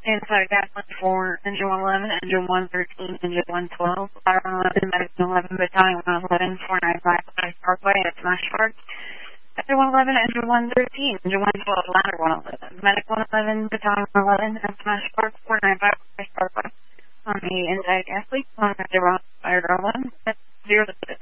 inside Gatlin 4, Engine 111, Engine 113, Engine 112, Fire 111, Medic 111, Battalion 111, 495 West Parkway at Smash Park. Engine 111, Engine 113, Engine 112, Ladder 111, Medic 111, Battalion 111 at Smash Park, 495 West Parkway. On the inside gas leak, 150 Fire 1, 0 to